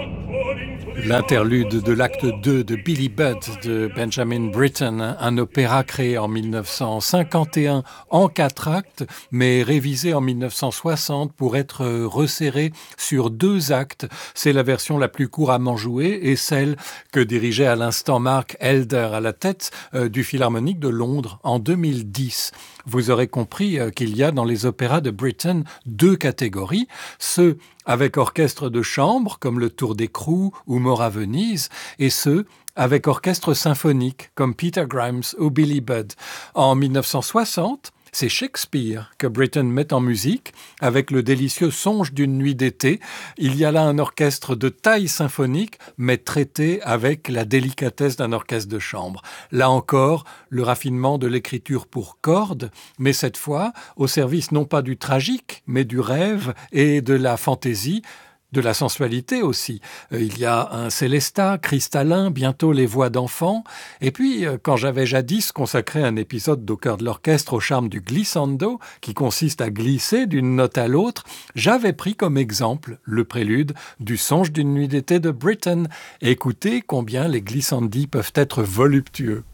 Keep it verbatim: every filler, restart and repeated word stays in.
L'interlude de l'acte deux de Billy Budd de Benjamin Britten, un opéra créé en mille neuf cent cinquante et un en quatre actes, mais révisé en mille neuf cent soixante pour être resserré sur deux actes. C'est la version la plus couramment jouée et celle que dirigeait à l'instant Mark Elder à la tête euh, du Philharmonique de Londres en deux mille dix. Vous aurez compris euh, qu'il y a dans les opéras de Britten deux catégories, ceux avec orchestre de chambre, comme le Tour d'Écrou ou Mort à Venise, et ceux avec orchestre symphonique, comme Peter Grimes ou Billy Budd. En mille neuf cent soixante, c'est Shakespeare que Britten met en musique avec le délicieux Songe d'une nuit d'été. Il y a là un orchestre de taille symphonique, mais traité avec la délicatesse d'un orchestre de chambre. Là encore, le raffinement de l'écriture pour cordes, mais cette fois au service non pas du tragique, mais du rêve et de la fantaisie, de la sensualité aussi. Euh, il y a un Célestat cristallin, bientôt les voix d'enfants. Et puis, euh, quand j'avais jadis consacré un épisode d'Au cœur de l'orchestre au charme du glissando, qui consiste à glisser d'une note à l'autre, j'avais pris comme exemple le prélude du Songe d'une nuit d'été de Britten. Écoutez combien les glissandi peuvent être voluptueux.